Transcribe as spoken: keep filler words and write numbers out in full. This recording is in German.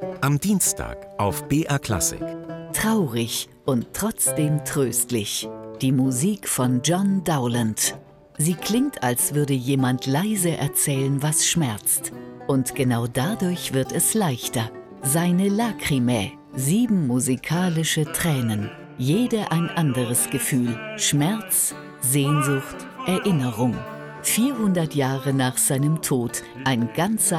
Am Dienstag auf B R Klassik. Traurig und trotzdem tröstlich. Die Musik von John Dowland. Sie klingt, als würde jemand leise erzählen, was schmerzt. Und genau dadurch wird es leichter. Seine Lacrimae, sieben musikalische Tränen. Jede ein anderes Gefühl. Schmerz, Sehnsucht, Erinnerung. vierhundert Jahre nach seinem Tod, ein ganzer